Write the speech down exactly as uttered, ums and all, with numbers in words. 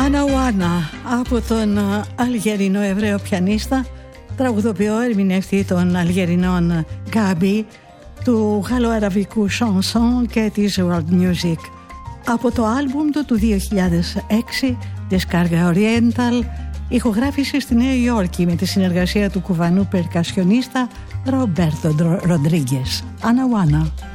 Αναουάνα από τον Αλγερινό Εβραίο πιανίστα, τραγουδοποιό, ερμηνευτή των Αλγερινών Γκάμπι, του γαλλοαραβικού chanson και της world music. Από το άλμπουμ του του δύο χιλιάδες έξι, Descarga Oriental, ηχογράφησε στη Νέα Υόρκη με τη συνεργασία του κουβανού περκασιονίστα Ρομπέρτο Ροντρίγκες. Αναουάνα.